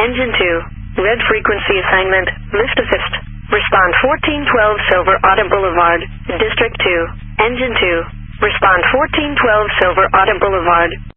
Engine 2. Red frequency assignment. Lift assist. Respond 1412 Silver Auto Boulevard, District 2. Engine 2. Respond 1412 Silver Auto Boulevard.